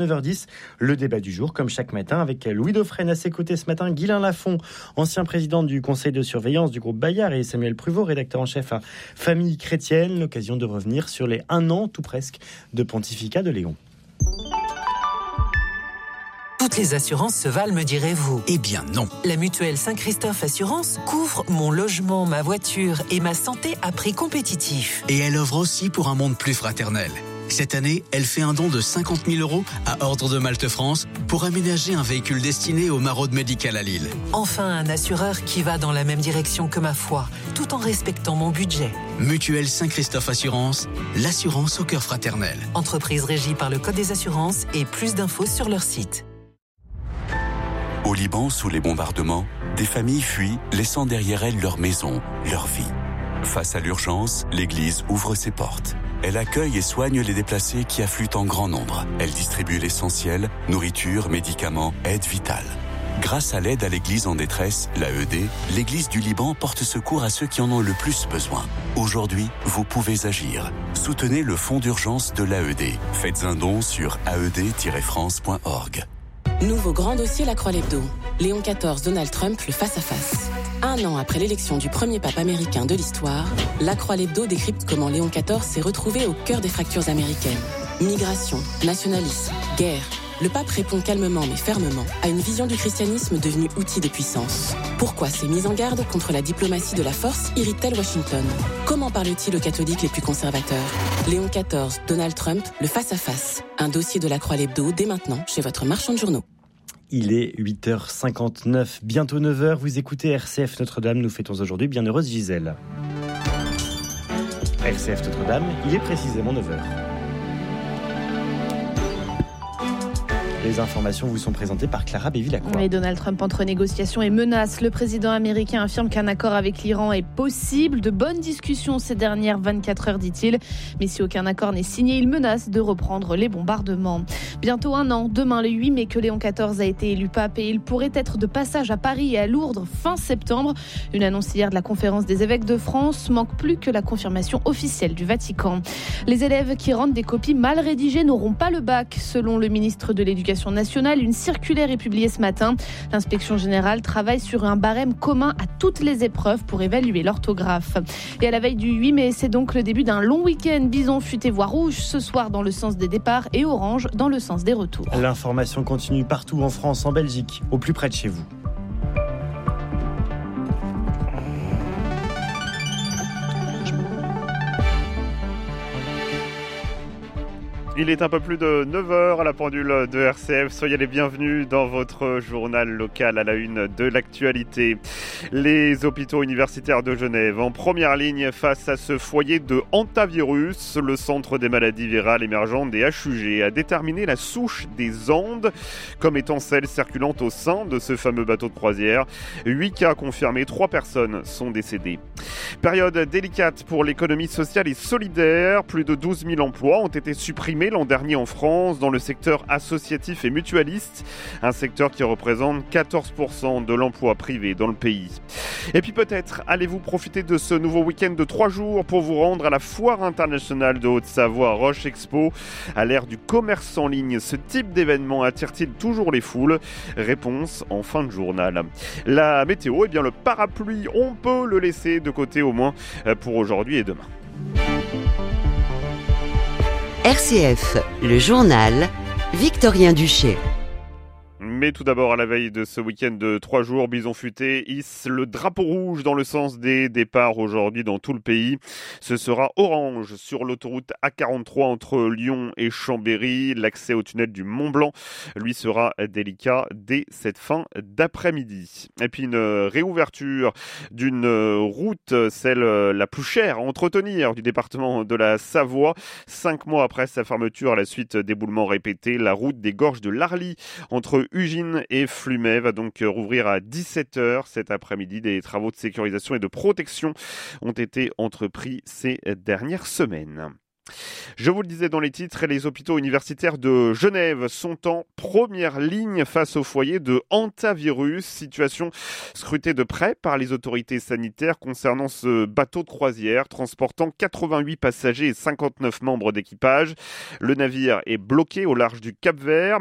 9h10, le débat du jour, comme chaque matin, avec Louis Dauphren à ses côtés ce matin, Guylain Lafont, ancien président du conseil de surveillance du groupe Bayard, et Samuel Pruvot, rédacteur en chef à Famille Chrétienne. L'occasion de revenir sur les 1 an, tout presque, de pontificat de Léon. Toutes les assurances se valent, me direz-vous. Eh bien non. La mutuelle Saint-Christophe Assurance couvre mon logement, ma voiture et ma santé à prix compétitif. Et elle œuvre aussi pour un monde plus fraternel. Cette année, elle fait un don de 50 000 € à Ordre de Malte France pour aménager un véhicule destiné aux maraudes médicales à Lille. Enfin, un assureur qui va dans la même direction que ma foi, tout en respectant mon budget. Mutuelle Saint-Christophe Assurance, l'assurance au cœur fraternel. Entreprise régie par le Code des assurances et plus d'infos sur leur site. Au Liban, sous les bombardements, des familles fuient, laissant derrière elles leur maison, leur vie. Face à l'urgence, l'Église ouvre ses portes. Elle accueille et soigne les déplacés qui affluent en grand nombre. Elle distribue l'essentiel, nourriture, médicaments, aide vitale. Grâce à l'aide à l'Église en détresse, l'AED, l'Église du Liban porte secours à ceux qui en ont le plus besoin. Aujourd'hui, vous pouvez agir. Soutenez le fonds d'urgence de l'AED. Faites un don sur aed-france.org. Nouveau grand dossier La Croix-l'Hebdo. Léon XIV, Donald Trump, le face-à-face. 1 an après l'élection du premier pape américain de l'histoire, La Croix-l'Hebdo décrypte comment Léon XIV s'est retrouvé au cœur des fractures américaines. Migration, nationalisme, guerre. Le pape répond calmement mais fermement à une vision du christianisme devenue outil de puissance. Pourquoi ces mises en garde contre la diplomatie de la force irritent-elles Washington ? Comment parle-t-il aux catholiques les plus conservateurs ? Léon XIV, Donald Trump, le face-à-face. Un dossier de La Croix-l'Hebdo dès maintenant chez votre marchand de journaux. Il est 8h59, bientôt 9h. Vous écoutez RCF Notre-Dame. Nous fêtons aujourd'hui Bienheureuse Gisèle. RCF Notre-Dame, il est précisément 9h. Les informations vous sont présentées par Clara Bévy-Lacroix. Oui, Donald Trump entre négociations et menaces. Le président américain affirme qu'un accord avec l'Iran est possible. De bonnes discussions ces dernières 24 heures, dit-il. Mais si aucun accord n'est signé, il menace de reprendre les bombardements. Bientôt 1 an, demain le 8 mai, que Léon XIV a été élu pape et il pourrait être de passage à Paris et à Lourdes fin septembre. Une annonce hier de la conférence des évêques de France. Manque plus que la confirmation officielle du Vatican. Les élèves qui rendent des copies mal rédigées n'auront pas le bac, selon le ministre de l'Éducation nationale. Une circulaire est publiée ce matin. L'inspection générale travaille sur un barème commun à toutes les épreuves pour évaluer l'orthographe. Et à la veille du 8 mai, c'est donc le début d'un long week-end. Bison futé voie rouge ce soir dans le sens des départs et orange dans le sens des retours. L'information continue partout en France, en Belgique, au plus près de chez vous. Il est un peu plus de 9h à la pendule de RCF. Soyez les bienvenus dans votre journal local à la une de l'actualité. Les hôpitaux universitaires de Genève en première ligne face à ce foyer de hantavirus. Le centre des maladies virales émergentes des HUG a déterminé la souche des Andes comme étant celle circulant au sein de ce fameux bateau de croisière. 8 cas confirmés, 3 personnes sont décédées. Période délicate pour l'économie sociale et solidaire. Plus de 12 000 emplois ont été supprimés l'an dernier en France dans le secteur associatif et mutualiste, un secteur qui représente 14% de l'emploi privé dans le pays. Et puis peut-être allez-vous profiter de ce nouveau week-end de 3 jours pour vous rendre à la Foire internationale de Haute-Savoie Roche Expo. À l'ère du commerce en ligne, ce type d'événement attire-t-il toujours les foules ? Réponse en fin de journal. La météo, le parapluie, on peut le laisser de côté au moins pour aujourd'hui et demain. RCF, le journal, Victorien Duché. Mais tout d'abord, à la veille de ce week-end de 3 jours, Bison Futé hisse le drapeau rouge dans le sens des départs aujourd'hui dans tout le pays. Ce sera orange sur l'autoroute A43 entre Lyon et Chambéry. L'accès au tunnel du Mont-Blanc, lui, sera délicat dès cette fin d'après-midi. Et puis une réouverture d'une route, celle la plus chère à entretenir du département de la Savoie. 5 mois après sa fermeture à la suite d'éboulements répétés, la route des gorges de l'Arly entre Ugine et Flumet va donc rouvrir à 17h cet après-midi. Des travaux de sécurisation et de protection ont été entrepris ces dernières semaines. Je vous le disais dans les titres, les hôpitaux universitaires de Genève sont en première ligne face au foyer de hantavirus, situation scrutée de près par les autorités sanitaires concernant ce bateau de croisière transportant 88 passagers et 59 membres d'équipage. Le navire est bloqué au large du Cap-Vert.